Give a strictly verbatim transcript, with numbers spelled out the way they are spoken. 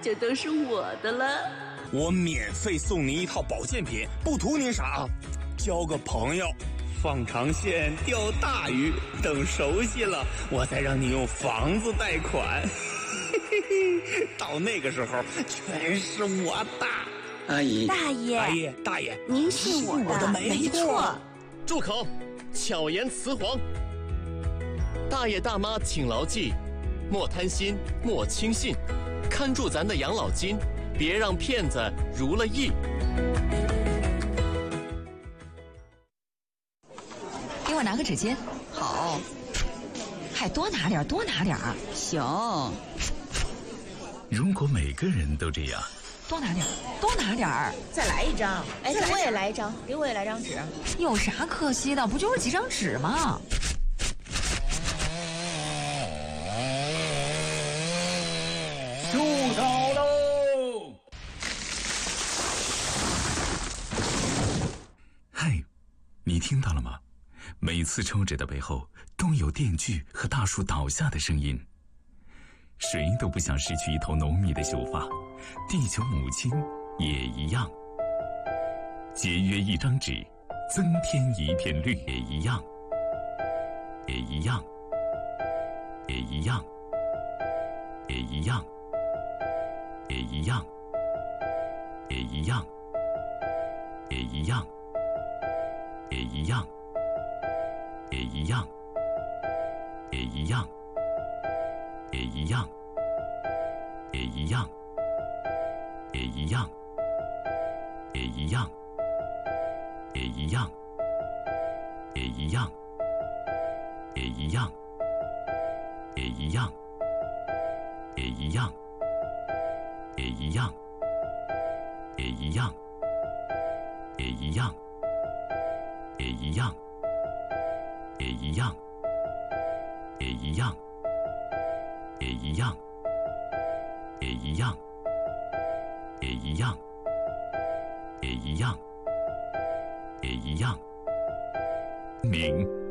就都是我的了。 我免费送您一套保健品，不图您啥，交个朋友，放长线钓大鱼，等熟悉了，我再让你用房子贷款。到那个时候，全是我的。 阿姨， 大爷， 阿姨，大爷， 您信我的， 我的没错。 住口！巧言辞黄。大爷大妈请牢记：莫贪心，莫轻信，看住咱的养老金，别让骗子如了意。 给我拿个纸巾。 好， 还多拿点，多拿点。 行。 如果每个人都这样， 多拿点，多拿点儿。 再来一张。哎，给我也来一张，给我也来张纸。 有啥可惜的？不就是几张纸吗？ 收手喽！嗨，你听到了吗？每次抽纸的背后都有电锯和大树倒下的声音。谁都不想失去一头浓密的秀发，地球母亲也一样。节约一张纸，增添一片绿，也一样，也一样，也一样，也一样，也一样，也一样，也一样，也一样，也一样，也一样。也一样，也一样，也一样，也一样，也一样，也一样，也一样，也一样，也一样，也一样，也一样，也一样，也一样，也一样，也一样。也一样，也一样，也一样，也一样，也一样，明。